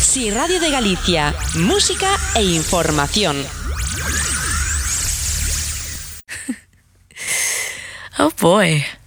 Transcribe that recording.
Sí Radio de Galicia, música e información. Oh boy.